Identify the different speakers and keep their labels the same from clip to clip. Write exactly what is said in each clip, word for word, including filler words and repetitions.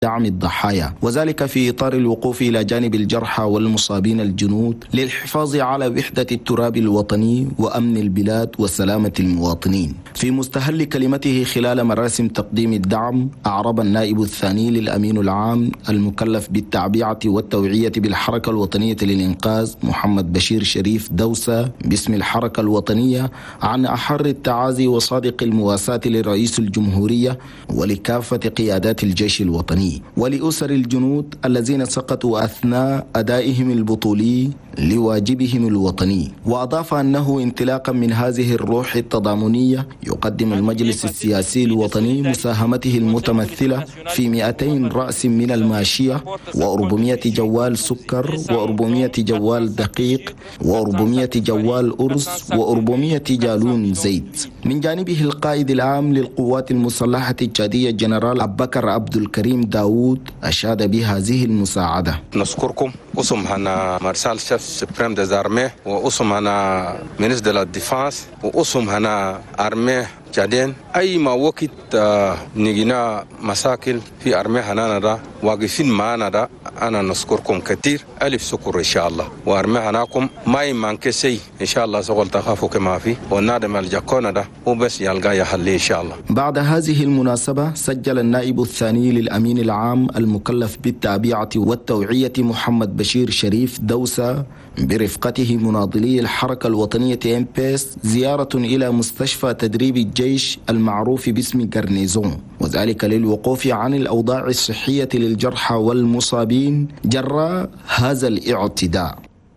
Speaker 1: دعم الضحايا، وذلك في إطار الوقوف إلى جانب الجرحى والمصابين الجنود للحفاظ على وحدة التراب الوطني وأمن البلاد وسلامة المواطنين. في مستهل كلمته خلال مراسم تقديم الدعم، أعرب النائب الثاني للأمين العام المكلف بالتعبئة والتوعية بالحركة الوطنية للإنقاذ محمد بشير شريف دوسة باسم الحركة الوطنية عن أحر التعازي وصادق المواساة لرئيس الجمهورية ولكافة قيادات الجيش الوطني ولأسر الجنود الذين سقطوا أثناء أدائهم البطولي لواجبهم الوطني. وأضاف أنه انطلاقا من هذه الروح التضامنية يقدم المجلس السياسي الوطني مساهمته المتمثلة في مئتين رأس من الماشية وأربعمائة جوال سكر وأربعمائة جوال دقيق وأربعمائة جوال أرز وأربعمائة جالون زيت. من جانبه القائد العام للقوات المسلحة التشادية جنرال أبكر عبد الكريم داود أشاد بهذه المساعدة.
Speaker 2: نشكركم اسم هنا مارشال شيف سوبريم ديز ارمي واسم هنا مينيستر دي لا ديفانس واسم هنا ارمي جادين أي ما وقت نجينا مشاكل في أرمي هنا دا واقفين معنا دا أنا نشكركم كثير ألف شكر إن شاء الله. وأرمي هناكم ما يمانكسي إن شاء الله شغل تخافوا كما في ونادم الجاكونا دا وبس يلقى يحل إن شاء الله.
Speaker 1: بعد هذه المناسبة سجل النائب الثاني للأمين العام المكلف بالتعبئة والتوعية محمد بشير شريف دوسة برفقته مناضلي الحركة الوطنية إم بي إس زيارة إلى مستشفى تدريب الجيش المعروف باسم غارنيزون، وذلك للوقوف عن الأوضاع الصحية للجرحى والمصابين جراء هذا الاعتداء.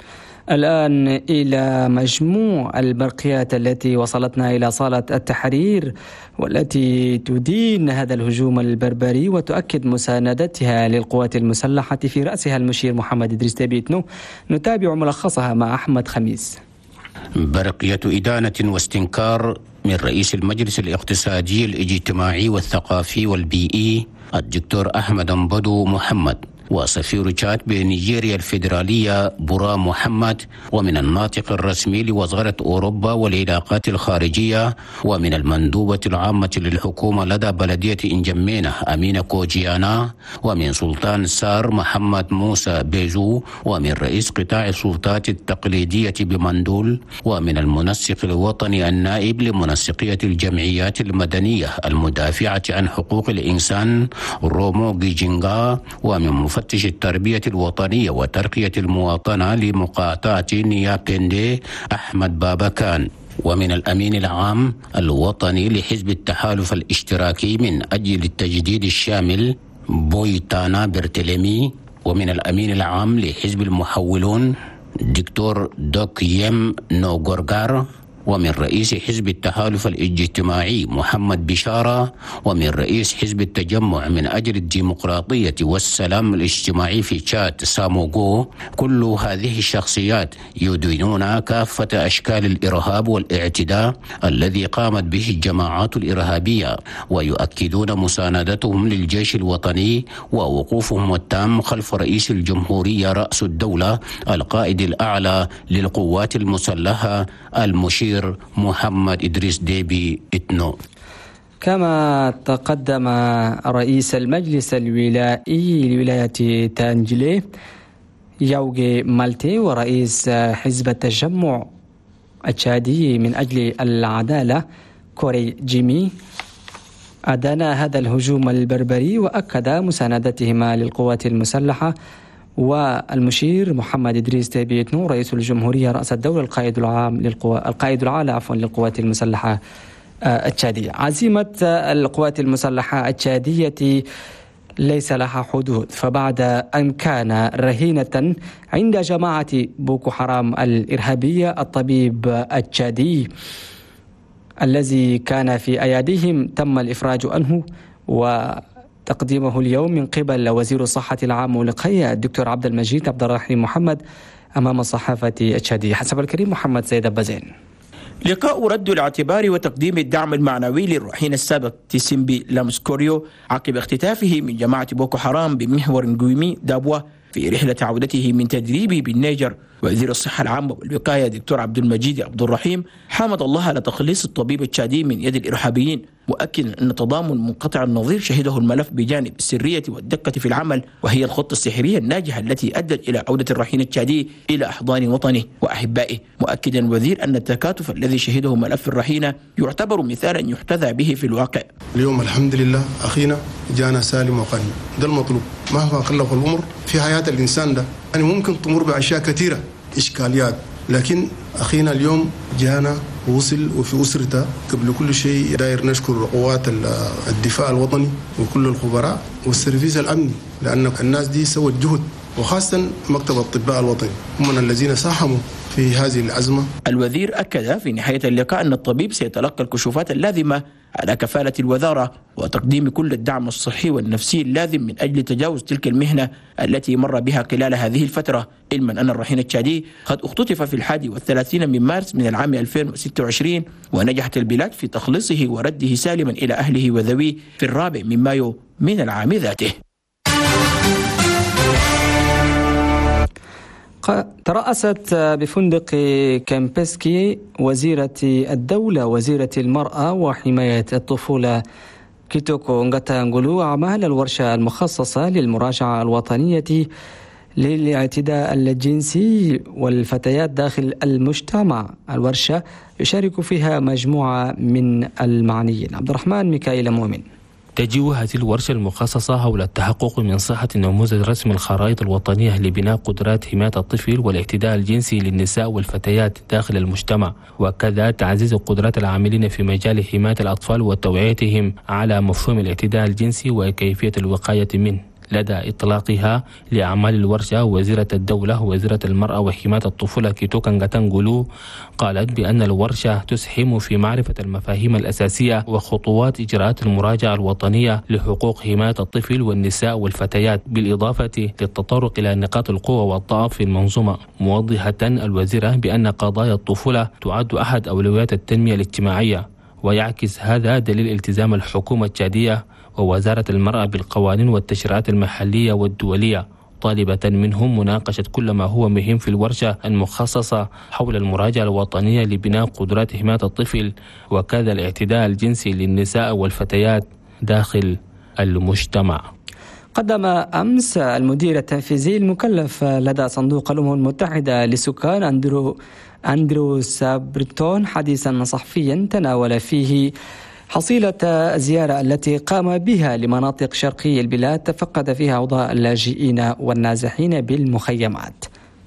Speaker 3: الآن إلى مجموع البرقيات التي وصلتنا إلى صالة التحرير والتي تدين هذا الهجوم البربري وتؤكد مساندتها للقوات المسلحة في رأسها المشير محمد إدريس ديبي إتنو. نتابع ملخصها مع أحمد خميس.
Speaker 4: برقية إدانة واستنكار من رئيس المجلس الاقتصادي الاجتماعي والثقافي والبيئي الدكتور أحمد أنبدو محمد وسفير تشاد بنيجيريا الفيدرالية برا محمد، ومن الناطق الرسمي لوزارة أوروبا والعلاقات الخارجية، ومن المندوبة العامة للحكومة لدى بلدية إنجمينة أمينة كوجيانا، ومن سلطان سار محمد موسى بيزو، ومن رئيس قطاع السلطات التقليدية بمندول، ومن المنسق الوطني النائب لمنسقية الجمعيات المدنية المدافعة عن حقوق الإنسان رومو جيجينغا، ومن مفتش التربية الوطنية وترقية المواطنة لمقاطعة نيابيندي أحمد بابكان، ومن الأمين العام الوطني لحزب التحالف الاشتراكي من أجل التجديد الشامل بويتانا برتلمي، ومن الأمين العام لحزب المحولون دكتور دوك يم نوغورغار، ومن رئيس حزب التحالف الاجتماعي محمد بشارة، ومن رئيس حزب التجمع من أجل الديمقراطية والسلام الاجتماعي في تشاد ساموغو. كل هذه الشخصيات يدينون كافة أشكال الإرهاب والاعتداء الذي قامت به الجماعات الإرهابية، ويؤكدون مساندتهم للجيش الوطني ووقوفهم التام خلف رئيس الجمهورية رأس الدولة القائد الأعلى للقوات المسلحة المشير محمد إدريس ديبي إتنو.
Speaker 3: كما تقدم رئيس المجلس الولائي لولاية تانجلي يوغي مالتي ورئيس حزب التجمع التشادي من أجل العدالة كوري جيمي أدانا هذا الهجوم البربري وأكد مساندتهما للقوات المسلحة. والمشير محمد إدريس ديبي إتنو رئيس الجمهورية رأس الدولة القائد العام للقوى القائد العام عفوا للقوات المسلحة التشادية. عزيمة القوات المسلحة التشادية ليس لها حدود، فبعد أن كان رهينة عند جماعة بوكو حرام الإرهابية الطبيب التشادي الذي كان في أيديهم تم الإفراج عنه و تقديمه اليوم من قبل وزير الصحة العام والوقاية الدكتور عبد المجيد عبد الرحيم محمد أمام الصحافة التشادية. حسب الكريم محمد سيد بازين.
Speaker 5: لقاء رد الاعتبار وتقديم الدعم المعنوي للرهين السابق تيسيمبي لامسكوريو عقب اختطافه من جماعة بوكو حرام بمحور نجويمي دابوا في رحلة عودته من تدريبه بالنيجر وزير الصحة العامة والوقاية دكتور عبد المجيد عبد الرحيم حمد الله على تخليص الطبيب التشادي من يد الإرهابيين، مؤكدا أن تضامن منقطع النظير شهده الملف بجانب السرية والدقة في العمل، وهي الخطة السحرية الناجحة التي أدت إلى عودة الرهين التشادي إلى أحضان وطنه وأحبائه، مؤكدا الوزير أن التكاتف الذي شهده ملف الرهينة يعتبر مثالا يحتذى به في الواقع.
Speaker 6: اليوم الحمد لله أخينا جانا سالم وقني، ده المطلوب مهما كلف الأمر في حياة الإنسان ده. يعني ممكن تمر بأشياء كثيرة إشكاليات، لكن أخينا اليوم جانا ووصل وفي أسرته. قبل كل شيء داير نشكر قوات الدفاع الوطني وكل الخبراء والسيرفيس الأمني، لأن الناس دي سوت جهد، وخاصة مكتب الأطباء الوطني هم من الذين ساهموا في هذه الأزمة.
Speaker 5: الوزير أكد في نهاية اللقاء أن الطبيب سيتلقى الكشوفات اللازمة على كفالة الوزارة وتقديم كل الدعم الصحي والنفسي اللازم من أجل تجاوز تلك المهنة التي مر بها خلال هذه الفترة، علما أن الرهين التشادي قد اختطف في الحادي والثلاثين من مارس من العام ألفين وستة وعشرين، ونجحت البلاد في تخليصه ورده سالما إلى أهله وذويه في الرابع من مايو من العام ذاته.
Speaker 3: ترأست بفندق كامبسكي وزيرة الدولة وزيرة المرأة وحماية الطفولة كيتوكو نغاتانغولو أعمال الورشة المخصصة للمراجعة الوطنية للاعتداء الجنسي والفتيات داخل المجتمع. الورشة يشارك فيها مجموعة من المعنيين. عبد الرحمن ميكائيل مؤمن.
Speaker 7: تجيء هذه الورشة المخصصة حول التحقق من صحة نموذج رسم الخرائط الوطنية لبناء قدرات حماية الطفل والاعتداء الجنسي للنساء والفتيات داخل المجتمع، وكذا تعزيز قدرات العاملين في مجال حماية الأطفال وتوعيتهم على مفهوم الاعتداء الجنسي وكيفية الوقاية منه. لدى إطلاقها لأعمال الورشة، وزيرة الدولة وزيرة المرأة وحماية الطفولة كيتوكو نغاتانغولو قالت بأن الورشة تسهم في معرفة المفاهيم الأساسية وخطوات إجراءات المراجعة الوطنية لحقوق حماية الطفل والنساء والفتيات، بالإضافة للتطرق إلى نقاط القوة والضعف في المنظومة، موضحة الوزيرة بأن قضايا الطفولة تعد أحد أولويات التنمية الاجتماعية، ويعكس هذا دليل التزام الحكومة التشادية ووزارة المرأة بالقوانين والتشريعات المحلية والدولية، طالبة منهم مناقشة كل ما هو مهم في الورشة المخصصة حول المراجعة الوطنية لبناء قدرات حماية الطفل وكذا الاعتداء الجنسي للنساء والفتيات داخل المجتمع.
Speaker 3: قدم أمس المدير التنفيذي المكلف لدى صندوق الأمم المتحدة للسكان أندرو أندرو سابرتون حديثا صحفيا تناول فيه حصيلة الزيارة التي قام بها لمناطق شرقي البلاد تفقد فيها أوضاع اللاجئين والنازحين بالمخيمات.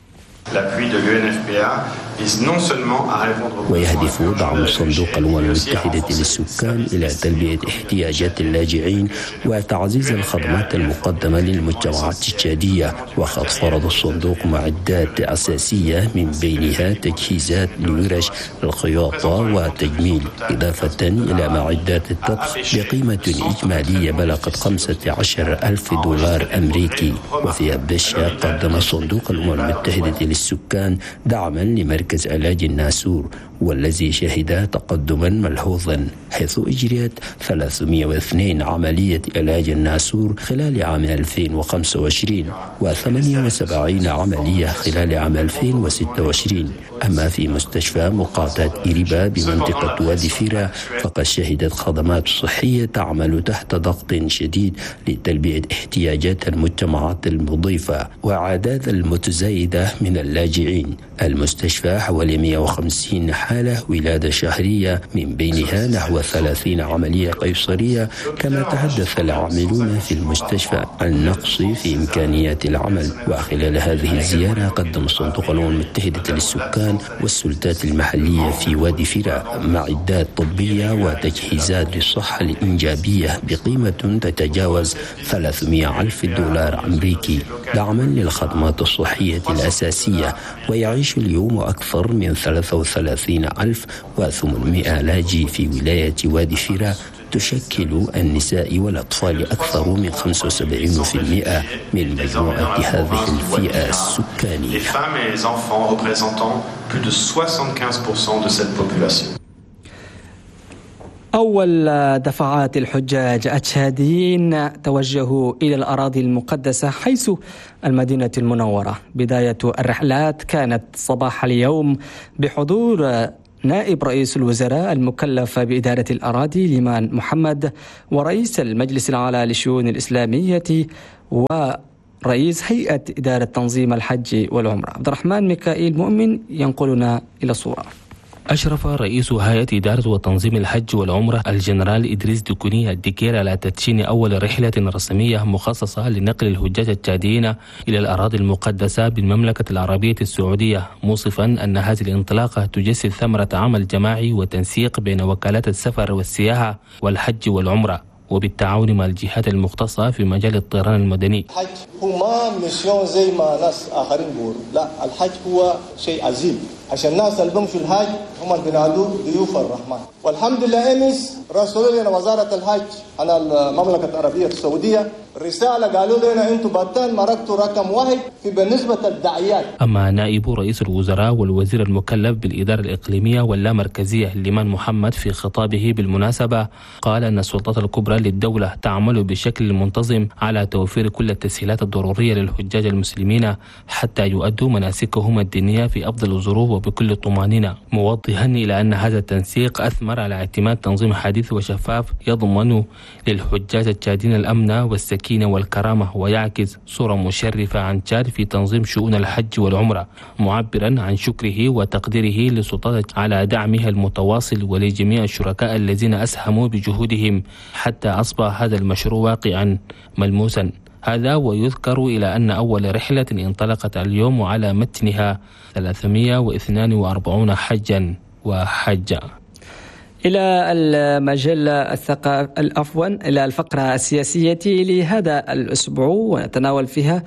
Speaker 4: ويهدف دعم صندوق الأمم المتحدة للسكان إلى تلبية احتياجات اللاجئين وتعزيز الخدمات المقدمة للمجتمعات التشادية. وقد فرض الصندوق معدات أساسية من بينها تجهيزات لورش الخياطة والتجميل، إضافة إلى معدات الطبخ بقيمة إجمالية بلغت خمسة عشر ألف دولار أمريكي. وفي البشة قدم صندوق الأمم المتحدة للسكان دعما لمركز علاج الناسور، والذي شهد تقدما ملحوظا، حيث أجريت ثلاثمئة واثنين عملية علاج الناسور خلال عام ألفين وخمسة وعشرين وثمانية وسبعين عملية خلال عام ألفين وستة وعشرين. أما في مستشفى مقاطعة إريبا بمنطقة وادي فيرا فقد شهدت خدمات صحية تعمل تحت ضغط شديد لتلبية احتياجات المجتمعات المضيفة وأعداد المتزايدة من اللاجئين. المستشفى حوالي مئة وخمسين حالة ولادة شهرية، من بينها نحو ثلاثين عملية قيصرية. كما تحدث العاملون في المستشفى عن نقص في إمكانيات العمل. وخلال هذه الزيارة قدم صندوق الأمم المتحدة للسكان والسلطات المحلية في وادي فيرا معدات طبية وتجهيزات للصحة الإنجابية بقيمة تتجاوز ثلاثمئة ألف دولار أمريكي دعما للخدمات الصحية الأساسية. ويعيش اليوم أكثر من ثلاثة وثلاثين ألف وثمانمئة لاجئ في ولاية وادي فيرا، تشكل النساء والأطفال أكثر من خمسة وسبعين بالمئة من مجموعة هذه الفئة السكانية.
Speaker 3: أول دفعات الحجاج التشاديين توجهوا إلى الأراضي المقدسة حيث المدينة المنورة. بداية الرحلات كانت صباح اليوم بحضور نائب رئيس الوزراء المكلف بإدارة الأراضي ليمان محمد، ورئيس المجلس الأعلى للشؤون الإسلامية، ورئيس هيئة إدارة تنظيم الحج والعمرة. عبد الرحمن ميكائيل مؤمن ينقلنا إلى الصورة.
Speaker 7: أشرف رئيس هيئة إدارة وتنظيم الحج والعمرة الجنرال إدريس دكوني الدكير على تدشين أول رحلة رسمية مخصصة لنقل الحجاج التشاديين إلى الأراضي المقدسة بالمملكة العربية السعودية، موصفا أن هذه الانطلاقة تجسد ثمرة عمل جماعي وتنسيق بين وكالات السفر والسياحة والحج والعمرة، وبالتعاون مع الجهات المختصة في مجال الطيران المدني.
Speaker 8: الحج هو ما ميسيون زي ما ناس آخرين بيقولوا، لا، الحج هو شيء عظيم عشان الناس اللي بمشوا الحج هم اللي بينادوا ضيوف الرحمن. والحمد لله امس رسلوا لنا وزارة الحج على المملكة العربية السعودية رسالة قالوا لنا انتم بطل مركتوا رقم واحد في بالنسبة للداعيات.
Speaker 7: أما نائب رئيس الوزراء والوزير المكلف بالإدارة الإقليمية واللامركزية ليمان محمد في خطابه بالمناسبة قال أن السلطات الكبرى للدولة تعمل بشكل منتظم على توفير كل التسهيلات الضرورية للحجاج المسلمين حتى يؤدوا مناسكهم الدينية في أفضل الظروف وبكل طمأنينة، موضحا إلى أن هذا التنسيق أثمر على اعتماد تنظيم حديث وشفاف يضمن للحجاج التشاديين الأمن والسكينة والكرامة، ويعكس صورة مشرفة عن تشاد في تنظيم شؤون الحج والعمرة، معبرا عن شكره وتقديره للسلطات على دعمها المتواصل ولجميع الشركاء الذين أسهموا بجهودهم حتى أصبح هذا المشروع واقعا ملموسا. هذا ويذكر إلى أن أول رحلة انطلقت اليوم على متنها ثلاثمائة واثنين وأربعين حجا وحجا.
Speaker 3: إلى المجلة الثقافة عفوا إلى الفقرة السياسية لهذا الأسبوع، ونتناول فيها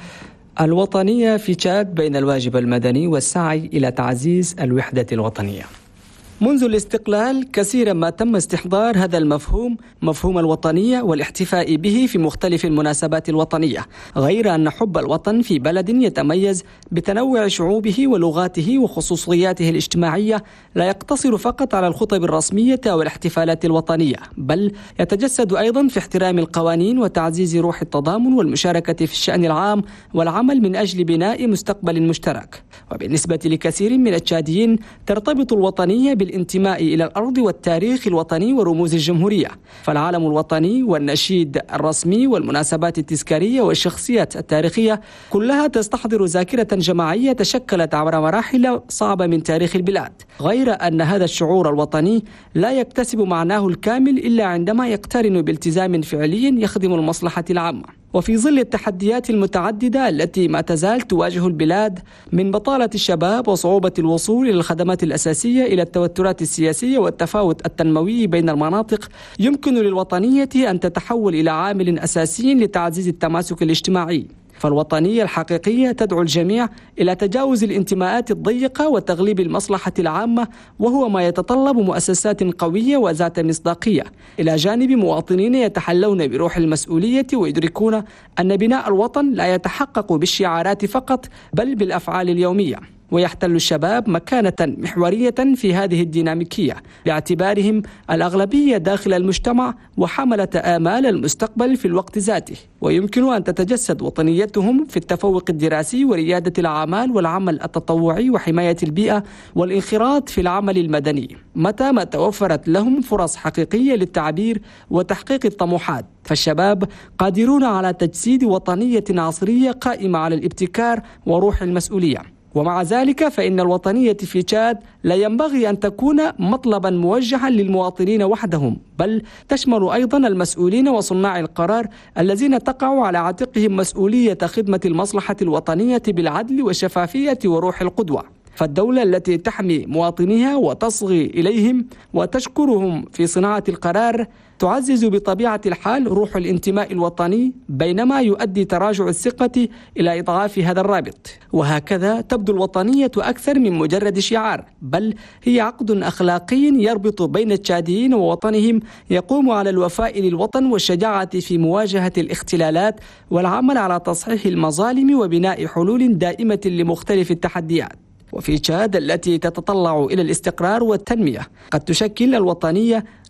Speaker 3: الوطنية في تشاد بين الواجب المدني والسعي إلى تعزيز الوحدة الوطنية. منذ الاستقلال كثيرا ما تم استحضار هذا المفهوم، مفهوم الوطنية، والاحتفاء به في مختلف المناسبات الوطنية، غير أن حب الوطن في بلد يتميز بتنوع شعوبه ولغاته وخصوصياته الاجتماعية لا يقتصر فقط على الخطب الرسمية والاحتفالات الوطنية، بل يتجسد أيضا في احترام القوانين وتعزيز روح التضامن والمشاركة في الشأن العام والعمل من أجل بناء مستقبل مشترك. وبالنسبة لكثير من التشاديين ترتبط الوطنية بالانتماء إلى الأرض والتاريخ الوطني ورموز الجمهورية، فالعلم الوطني والنشيد الرسمي والمناسبات التذكارية والشخصيات التاريخية كلها تستحضر ذاكرة جماعية تشكلت عبر مراحل صعبة من تاريخ البلاد، غير أن هذا الشعور الوطني لا يكتسب معناه الكامل إلا عندما يقترن بالتزام فعلي يخدم المصلحة العامة. وفي ظل التحديات المتعددة التي ما تزال تواجه البلاد من بطالة الشباب وصعوبة الوصول إلى الخدمات الأساسية إلى التوترات السياسية والتفاوت التنموي بين المناطق، يمكن للوطنية أن تتحول إلى عامل أساسي لتعزيز التماسك الاجتماعي. فالوطنية الحقيقية تدعو الجميع إلى تجاوز الانتماءات الضيقة وتغليب المصلحة العامة، وهو ما يتطلب مؤسسات قوية وذات مصداقية، إلى جانب مواطنين يتحلون بروح المسؤولية ويدركون أن بناء الوطن لا يتحقق بالشعارات فقط بل بالأفعال اليومية. ويحتل الشباب مكانة محورية في هذه الديناميكية باعتبارهم الأغلبية داخل المجتمع وحملة آمال المستقبل في الوقت ذاته، ويمكن أن تتجسد وطنيتهم في التفوق الدراسي وريادة الأعمال والعمل التطوعي وحماية البيئة والانخراط في العمل المدني متى ما توفرت لهم فرص حقيقية للتعبير وتحقيق الطموحات. فالشباب قادرون على تجسيد وطنية عصرية قائمة على الابتكار وروح المسؤولية. ومع ذلك فإن الوطنية في تشاد لا ينبغي أن تكون مطلبا موجها للمواطنين وحدهم، بل تشمل أيضا المسؤولين وصناع القرار الذين تقع على عاتقهم مسؤولية خدمة المصلحة الوطنية بالعدل والشفافية وروح القدوة. فالدولة التي تحمي مواطنيها وتصغي إليهم وتشكرهم في صناعة القرار تعزز بطبيعة الحال روح الانتماء الوطني، بينما يؤدي تراجع الثقة إلى إضعاف هذا الرابط. وهكذا تبدو الوطنية أكثر من مجرد شعار، بل هي عقد أخلاقي يربط بين التشاديين ووطنهم، يقوم على الوفاء للوطن والشجاعة في مواجهة الاختلالات والعمل على تصحيح المظالم وبناء حلول دائمة لمختلف التحديات. وفي تشاد التي تتطلع إلى الاستقرار والتنمية قد تشكل الوطنية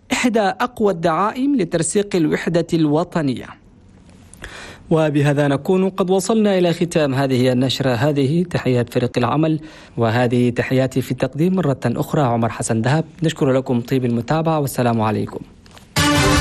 Speaker 3: إحدى أقوى الدعائم لترسيخ الوحدة الوطنية. وبهذا نكون قد وصلنا إلى ختام هذه النشرة. هذه تحيات فريق العمل، وهذه تحياتي في التقديم مرة أخرى عمر حسن دهب. نشكر لكم طيب المتابعة والسلام عليكم.